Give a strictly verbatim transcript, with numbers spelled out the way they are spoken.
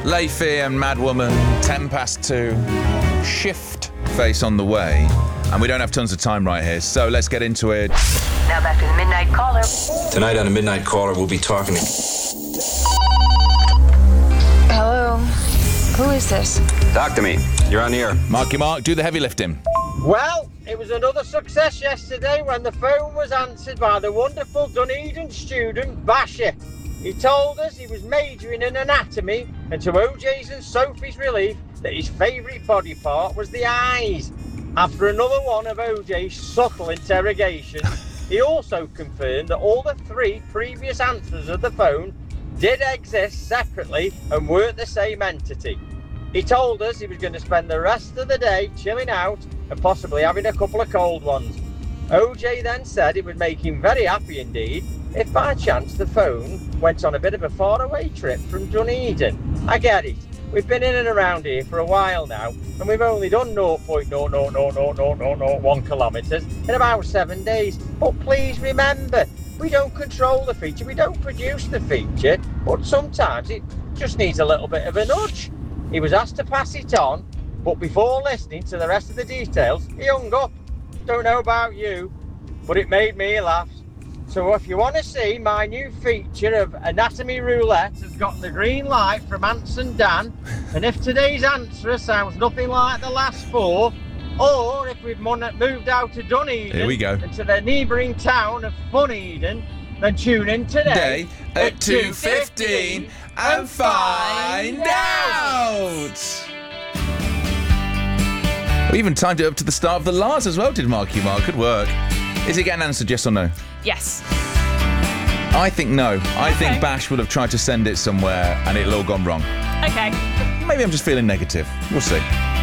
Leafy and Madwoman, ten past two. Shift face on the way. And we don't have tons of time right here, so let's get into it. Now back to the Midnight Caller. Tonight on the Midnight Caller, we'll be talking to... Hello. Who is this? Talk to me. You're on the air. Marky Mark, do the heavy lifting. Well, it was another success yesterday when the phone was answered by the wonderful Dunedin student, Basher. He told us he was majoring in anatomy, and to O J's and Sophie's relief, that his favourite body part was the eyes. After another one of O J's subtle interrogations, he also confirmed that all the three previous answers of the phone did exist separately and weren't the same entity. He told us he was going to spend the rest of the day chilling out and possibly having a couple of cold ones. O J then said it would make him very happy indeed if by chance the phone went on a bit of a faraway trip from Dunedin. I get it. We've been in and around here for a while now, and we've only done zero point zero zero zero zero zero zero zero one kilometres in about seven days. But please remember, we don't control the feature, we don't produce the feature, but sometimes it just needs a little bit of a nudge. He was asked to pass it on, but before listening to the rest of the details, he hung up. Don't know about you, but it made me laugh. So if you want to see my new feature of Anatomy Roulette has got the green light from Anson Dan, and if today's answer sounds nothing like the last four, or if we've moved out to Dunedin Here we go. and to the neighbouring town of Funedon, then tune in today Day at two fifteen and find out. We even timed it up to the start of the Lars as well, did Marky Mark? Good work. Is it getting answered, yes or no? Yes. I think no. I Okay. think Bash would have tried to send it somewhere and it'll all gone wrong. Okay. Maybe I'm just feeling negative. We'll see.